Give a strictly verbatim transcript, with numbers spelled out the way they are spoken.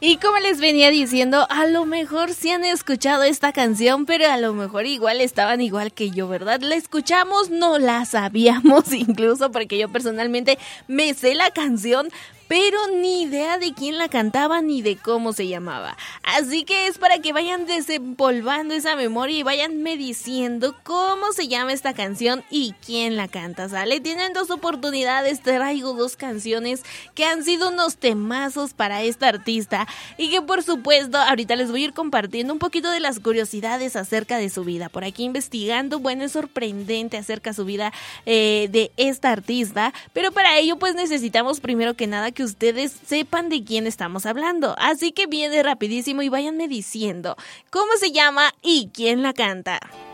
Y como les venía diciendo, a lo mejor sí han escuchado esta canción, pero a lo mejor igual estaban igual que yo, ¿verdad? La escuchamos, no la sabíamos incluso, porque yo personalmente me sé la canción, pero ni idea de quién la cantaba ni de cómo se llamaba. Así que es para que vayan desempolvando esa memoria y vayanme diciendo cómo se llama esta canción y quién la canta, ¿sale? Tienen dos oportunidades, traigo dos canciones que han sido unos temazos para esta artista y que por supuesto ahorita les voy a ir compartiendo un poquito de las curiosidades acerca de su vida. Por aquí investigando, bueno, es sorprendente acerca de su vida eh, de esta artista, pero para ello pues necesitamos primero que nada que ustedes sepan de quién estamos hablando. Así que viene rapidísimo y váyanme diciendo cómo se llama y quién la canta.